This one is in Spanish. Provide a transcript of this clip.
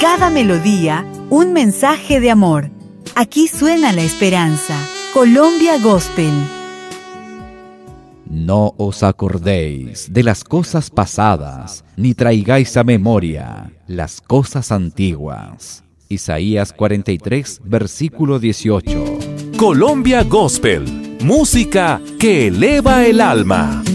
cada melodía, un mensaje de amor. Aquí suena la esperanza. Colombia Gospel. No os acordéis de las cosas pasadas, ni traigáis a memoria las cosas antiguas. Isaías 43, versículo 18. Colombia Gospel, música que eleva el alma.